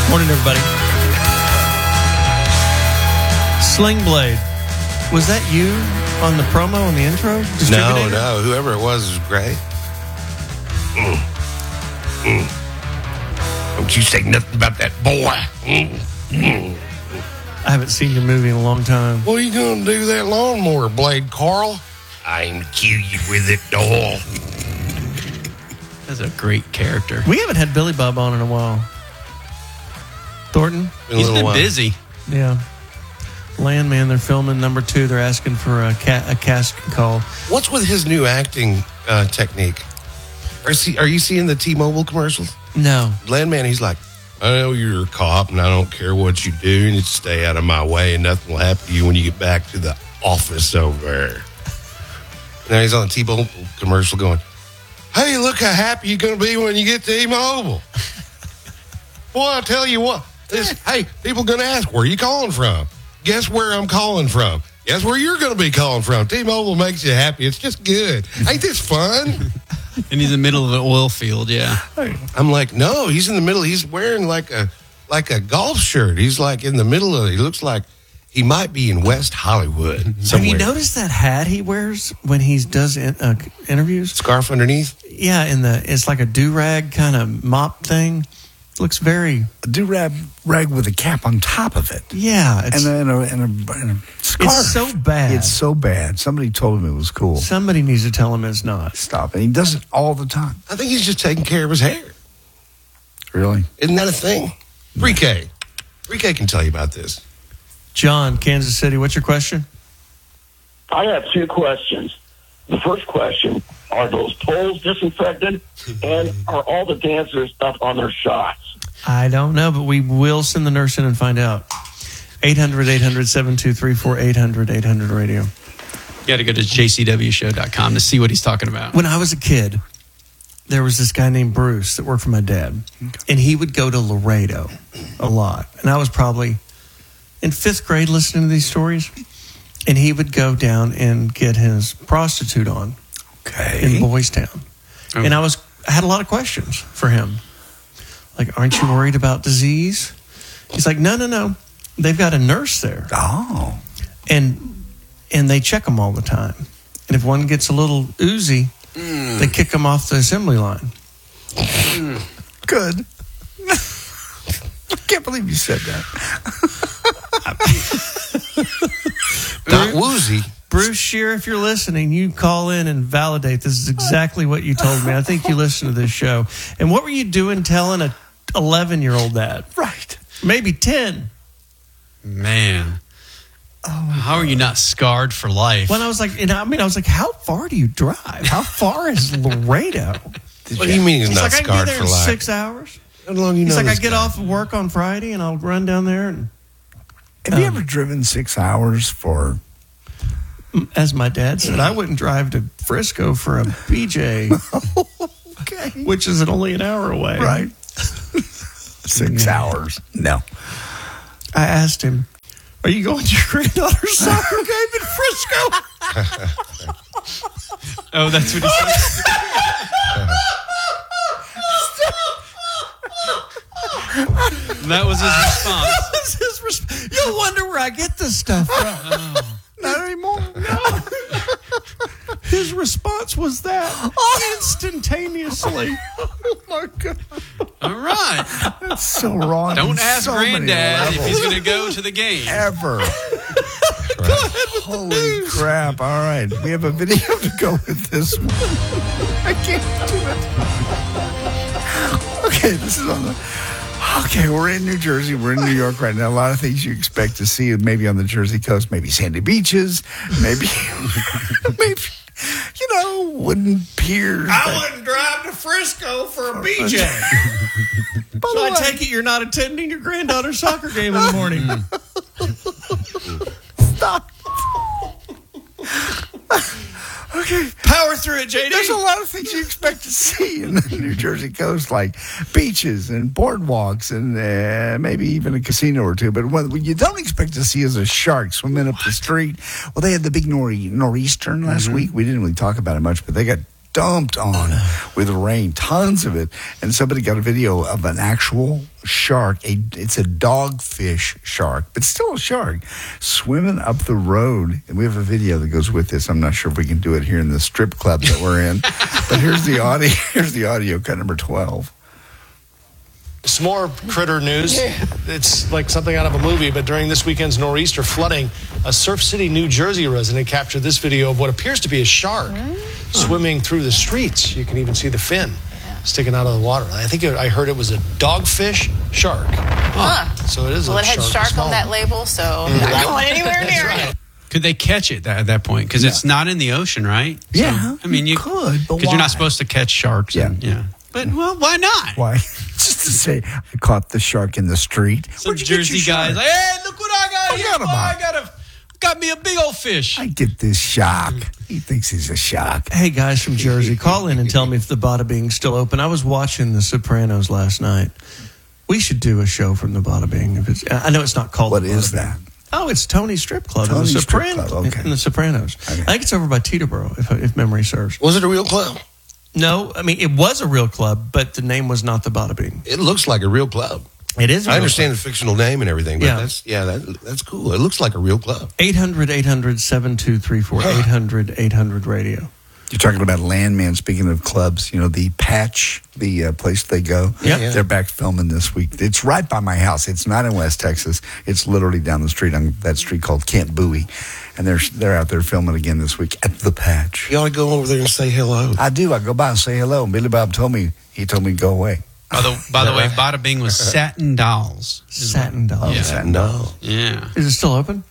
Morning, everybody. Sling Blade. Was that you on the promo and the intro? No. Whoever it was great. Don't you say nothing about that boy. I haven't seen your movie in a long time. What are you going to do that lawnmower blade, Carl? I aim to kill you with it, doll. That's a great character. We haven't had Billy Bob on in a while. Thornton? He's been busy. Yeah. Landman, they're filming number 2. They're asking for a cast call. What's with his new acting technique? Are you seeing the T-Mobile commercials? No. Landman, he's like, I know you're a cop and I don't care what you do. You need to stay out of my way and nothing will happen to you when you get back to the office over there. Now he's on the T-Mobile commercial going, hey, look how happy you're going to be when you get to T-Mobile. Boy, I tell you what. Hey, people going to ask, where are you calling from? Guess where I'm calling from. Guess where you're going to be calling from. T-Mobile makes you happy. It's just good. Ain't this fun? And he's in the middle of an oil field, yeah. I'm like, no, he's in the middle. He's wearing like a golf shirt. He's like in the middle of it. He looks like he might be in West Hollywood somewhere. Have you noticed that hat he wears when he does interviews? Scarf underneath? Yeah, it's like a do-rag kind of mop thing. Looks very... A do-rag with a cap on top of it. Yeah. And a scarf. It's so bad. It's so bad. Somebody told him it was cool. Somebody needs to tell him it's not. Stop. And he does it all the time. I think he's just taking care of his hair. Really? Isn't that a thing? Pre-K can tell you about this. John, Kansas City, what's your question? I have 2 questions. The first question, are those poles disinfected? And are all the dancers up on their shots? I don't know, but we will send the nurse in and find out. 800-800-7234, 800-800-RADIO. You got to go to jcwshow.com to see what he's talking about. When I was a kid, there was this guy named Bruce that worked for my dad. And he would go to Laredo a lot. And I was probably in 5th grade listening to these stories. And he would go down and get his prostitute on in Boys Town. Oh. And I had a lot of questions for him. Like, aren't you worried about disease? He's like, no. They've got a nurse there. Oh. And they check them all the time. And if one gets a little oozy, they kick them off the assembly line. Good. I can't believe you said that. Not woozy. Bruce Shear, if you're listening, you call in and validate this is exactly what you told me. I think you listened to this show. And what were you doing telling a 11-year-old that? Right. Maybe 10. Man. How are you not scarred for life? When I was like, how far do you drive? How far is Laredo? What do you mean he's not like, scarred I can be there for in life? 6 hours. How long you know He's like, this I get guy? off of work on Friday and I'll run down there. And Have you ever driven 6 hours for... as my dad said, I wouldn't drive to Frisco for a BJ, Okay. which is only an hour away. Right. 6 hours. No. I asked him, are you going to your granddaughter's soccer game in Frisco? Oh, that's what he said. That was his response. You'll wonder where I get this stuff from. Not anymore. No. His response was that instantaneously. Oh, my God. All right. That's so wrong. Don't on ask so many Granddad if he's levels. going to go to the game. Ever. Go ahead with the Holy news. crap. All right. We have a video to go with this one. I can't do it. Okay, this is on the... Okay, we're in New Jersey. We're in New York right now. A lot of things you expect to see maybe on the Jersey coast, maybe sandy beaches, maybe, wooden piers. I wouldn't drive to Frisco for a BJ. So I take it you're not attending your granddaughter's soccer game in the morning. Stop. Okay. Power through it, JD. There's a lot of things you expect to see in the New Jersey coast, like beaches and boardwalks and maybe even a casino or two. But what you don't expect to see is a shark swimming up the street. Well, they had the big nor'easter last week. We didn't really talk about it much, but they got dumped on with rain, tons of it. And somebody got a video of an actual shark. It's a dogfish shark, but still a shark, swimming up the road. And we have a video that goes with this. I'm not sure if we can do it here in the strip club that we're in, but here's the audio. Here's the audio, cut number 12. Some more critter news. It's like something out of a movie, but during this weekend's nor'easter flooding, a Surf City, New Jersey resident captured this video of what appears to be a shark swimming through the streets. You can even see the fin sticking out of the water. I heard it was a dogfish shark. So it is well, a it had shark on that label, so not going anywhere near it. Could they catch it at that point? Because it's not in the ocean, right? Yeah, I mean, you could, but because you're why? not supposed to catch sharks. Yeah. But well, why not? Why? Just to say, I caught the shark in the street. Some Where'd you get your Jersey guys, shark? like, hey, look what I got here! Forgot about Boy, got me a big old fish. I get this shark. He thinks he's a shark. Hey, guys from Jersey, call in and tell me if the Bada Bing's still open. I was watching The Sopranos last night. We should do a show from the Bada Bing. I know it's not called What the is Bada Bing. that? Oh, it's Tony's Strip Club in Tony's the Strip Sopranos. Club, okay. In the Sopranos. Okay. I think it's over by Teterboro, if memory serves. Was it a real club? No, I mean, it was a real club, but the name was not the Bada Bing. It looks like a real club. It is a I real understand the fictional name and everything, but Yeah. that's cool. It looks like a real club. 800-800-7234, 800-800 radio. You're talking about Landman. Speaking of clubs, the Patch, the place they go. Yep. They're back filming this week. It's right by my house. It's not in West Texas. It's literally down the street on that street called Kent Bowie. And they're out there filming again this week at the Patch. You ought to go over there and say hello. I do. I go by and say hello. And Billy Bob told me to go away. By the way, Bada Bing was Satin Dolls. Satin Dolls. Yeah. Satin Dolls. Yeah. Is it still open?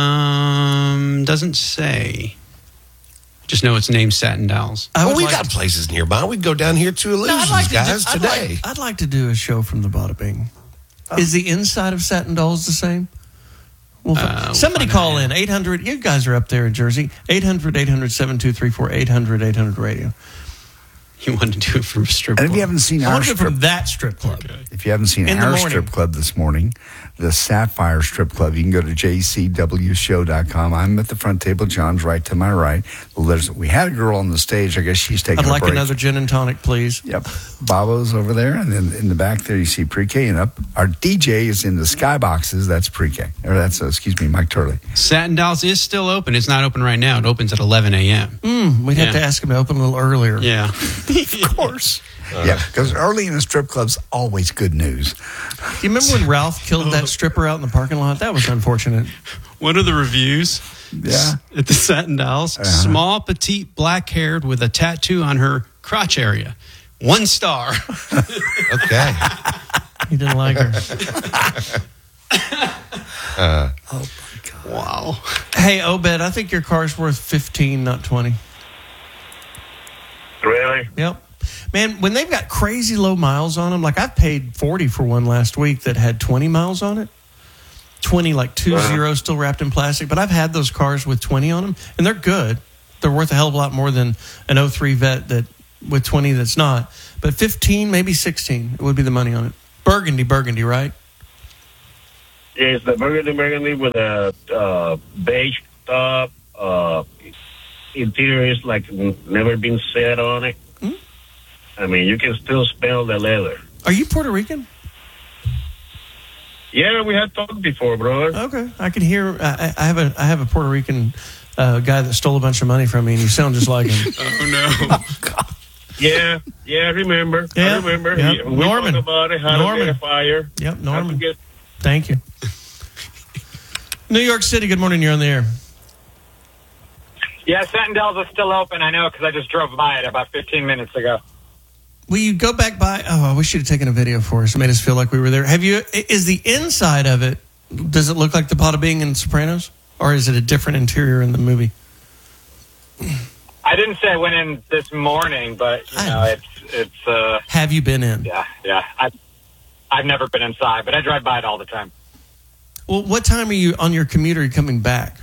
Doesn't say. Just know it's named Satin Dolls. We got places nearby. We can go down here to Illusions, guys, today. I'd like to do a show from the Bada Bing. Is the inside of Satin Dolls the same? Somebody call in. 800. You guys are up there in Jersey. 800-800-7234, 800-800 radio. You want to do it from a strip And club? if you haven't seen I our want to do it strip from that strip club. If you haven't seen In the our morning. strip club this morning, the Sapphire Strip Club, you can go to jcwshow.com. I'm at the front table. John's right to my right. We had a girl on the stage. I guess she's taking I'd a like break. another gin and tonic, please. Yep. Babo's over there. And then in the back there, you see Pre-K. And up, our DJ is in the skyboxes. That's Pre-K. Or that's, Mike Turley. Satin Dolls is still open. It's not open right now. It opens at 11 a.m. We'd have to ask him to open a little earlier. Yeah. Of course. Yeah, because early in a strip club's always good news. Do you remember when Ralph killed that stripper out in the parking lot? That was unfortunate. What are the reviews? Yeah. At the Satin Dolls. Small, petite, black-haired with a tattoo on her crotch area. 1 star. Okay. He didn't like her. Oh, my God. Wow. Hey, Obed, I think your car's worth 15, not 20. Really? Yep. Man, when they've got crazy low miles on them, like I paid 40 for one last week that had 20 miles on it. 20, like 20 still wrapped in plastic. But I've had those cars with 20 on them, and they're good. They're worth a hell of a lot more than an 03 Vet that with 20 that's not. But 15, maybe 16 would be the money on it. Burgundy, right? Yes, the burgundy with a beige top. Interior is like never been set on it. I mean, you can still smell the leather. Are you Puerto Rican? Yeah, we had talked before, brother. Okay, I can hear. I have a Puerto Rican guy that stole a bunch of money from me, and you sound just like him. Oh, no. Yeah, I remember. Yeah, I remember. yep. We Norman. talked about it, how to get a fire. Yep, How Norman. to get- Thank you. New York City. Good morning. You're on the air. Yeah, Satin Dolls is still open. I know because I just drove by it about 15 minutes ago. Will you go back by? Oh, I wish you'd have taken a video for us. It made us feel like we were there. Is the inside of it, does it look like the Bada Bing in Sopranos? Or is it a different interior in the movie? I didn't say I went in this morning, but it's Have you been in? yeah. I've never been inside, but I drive by it all the time. Well, what time are you on your commute? Or are you coming back?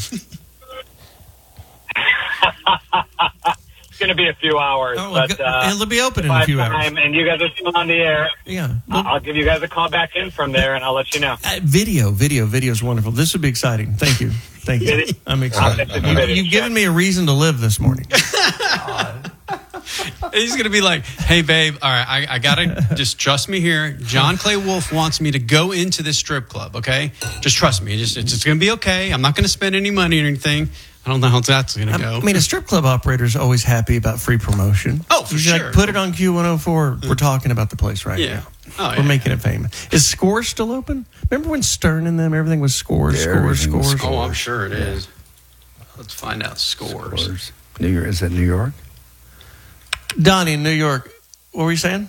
It's going to be a few hours, Oh, well, but it'll be open in if I a few have hours. time and you guys are still on the air, Yeah. Well, I'll give you guys a call back in from there, and I'll let you know. video is wonderful. This would be exciting. Thank you. I'm excited. I'll send you video. You've given me a reason to live this morning. He's going to be like, hey, babe, all right, I got to just trust me here. John Clay Wolf wants me to go into this strip club, okay? Just trust me. It's going to be okay. I'm not going to spend any money or anything. I don't know how that's going to go. I mean, a strip club operator is always happy about free promotion. Oh, for sure. Like, put it on Q104. We're talking about the place right now. Oh, We're making it famous. Is Scores still open? Remember when Stern and them, everything was Scores? Oh, I'm sure it is. Let's find out Scores. New York, is that New York? Donnie in New York. What were you saying?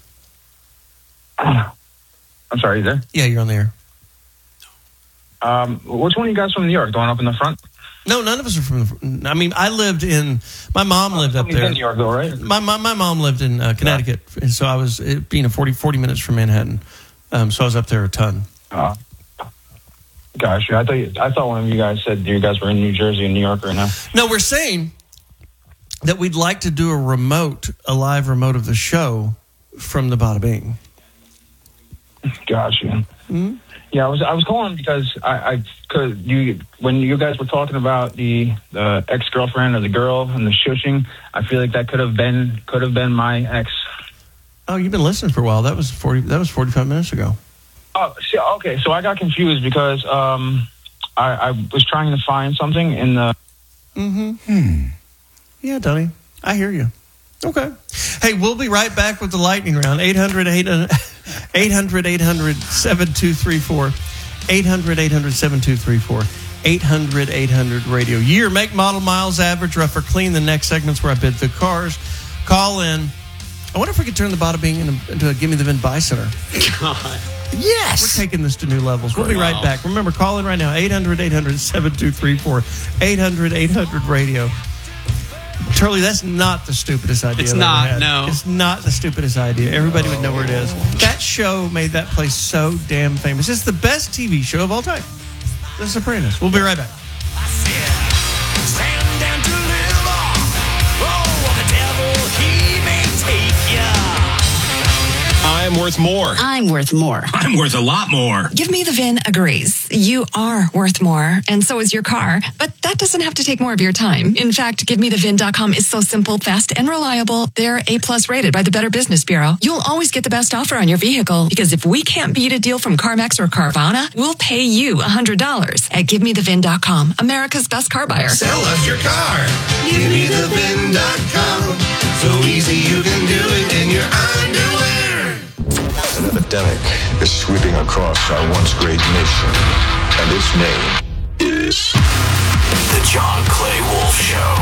I'm sorry, you there? Yeah, you're on the air. Which one of you guys from New York? The one up in the front? No, none of us are from I mean, my mom lived up there. In New York, though, right? My mom lived in Connecticut, and so I was being 40 minutes from Manhattan. So I was up there a ton. Gosh, I thought one of you guys said you guys were in New Jersey and New York right now. No, we're saying that we'd like to do a live remote of the show from the Bada Bing. Gotcha. Mm-hmm. Yeah, I was calling because when you guys were talking about the ex-girlfriend or the girl and the shushing, I feel like that could have been my ex. Oh, you've been listening for a while. That was 45 minutes ago. Oh, okay. So I got confused because I was trying to find something in the. Yeah, Donnie, I hear you. Okay. Hey, we'll be right back with the lightning round. 800-800-7234. 800-800-7234. 800-800-RADIO. Year, make, model, miles, average, rough or clean. The next segment's where I bid the cars. Call in. I wonder if we could turn the Bada Bing into a Give Me the VIN Buy Center. God. Yes. We're taking this to new levels. We'll be right back. Remember, call in right now. 800-800-7234. 800-800-RADIO. Charlie, that's not the stupidest idea. It's not, no. It's not the stupidest idea. Everybody would know where it is. That show made that place so damn famous. It's the best TV show of all time. The Sopranos. We'll be right back. Stand down to live on. Oh, the devil, he may take ya. I'm worth more. I'm worth more. I'm worth a lot more. Give Me the VIN agrees. You are worth more, and so is your car. But that doesn't have to take more of your time. In fact, GiveMeTheVIN.com is so simple, fast, and reliable. They're A+ rated by the Better Business Bureau. You'll always get the best offer on your vehicle, because if we can't beat a deal from CarMax or Carvana, we'll pay you $100 at GiveMeTheVIN.com, America's best car buyer. Sell us your car. GiveMeTheVIN.com. So easy you can do it in your underwear. An epidemic is sweeping across our once great nation, and its name is The John Clay Wolf Show.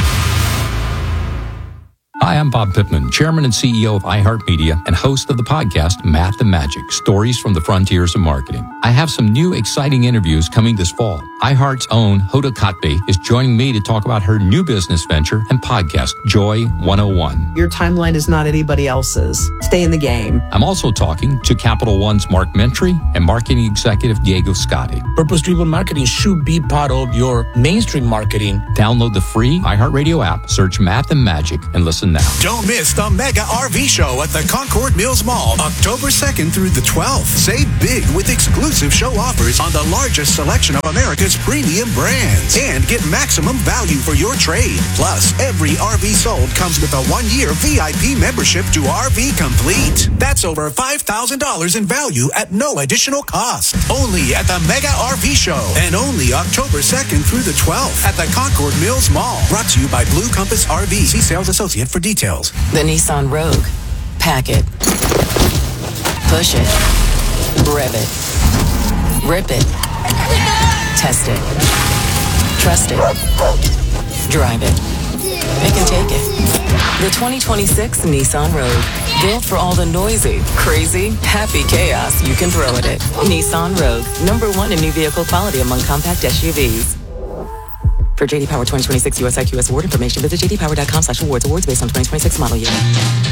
Hi, I'm Bob Pittman, Chairman and CEO of iHeartMedia and host of the podcast Math and Magic, Stories from the Frontiers of Marketing. I have some new exciting interviews coming this fall. iHeart's own Hoda Kotb is joining me to talk about her new business venture and podcast, Joy 101. Your timeline is not anybody else's. Stay in the game. I'm also talking to Capital One's Mark Mentry and marketing executive Diego Scotti. Purpose-driven marketing should be part of your mainstream marketing. Download the free iHeartRadio app, search Math and Magic, and listen now. Don't miss the Mega RV Show at the Concord Mills Mall, October 2nd through the 12th. Save big with exclusive show offers on the largest selection of America's premium brands. And get maximum value for your trade. Plus, every RV sold comes with a 1-year VIP membership to RV Complete. That's over $5,000 in value at no additional cost. Only at the Mega RV Show. And only October 2nd through the 12th at the Concord Mills Mall. Brought to you by Blue Compass RV. See sales associate for details. The Nissan Rogue. Pack it. Push it. Rev it. Rip it. Test it. Trust it. Drive it. Pick and take it. The 2026 Nissan Rogue. Built for all the noisy, crazy, happy chaos you can throw at it. Nissan Rogue. #1 in new vehicle quality among compact SUVs. For JD Power 2026 USIQS award information, visit jdpower.com/awards. Awards based on 2026 model year.